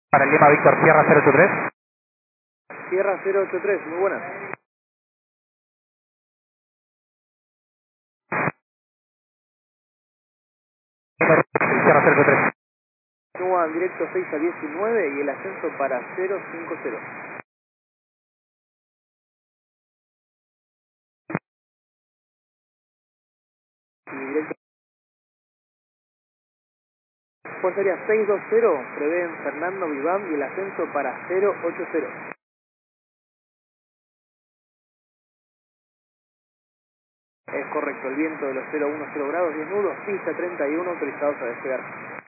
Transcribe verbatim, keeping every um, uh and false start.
Para el Lima Víctor, Sierra cero ocho tres. Sierra cero ocho tres, muy buenas. Sierra cero ocho tres. Continúan directo seis a diecinueve y el ascenso para cero cinco cero. Y directo. Pues sería seis dos cero, prevén Fernando Viván y el ascenso para cero ocho cero. Es correcto, el viento de los cero uno cero grados, diez nudos, pista treinta y uno, autorizados a despegar.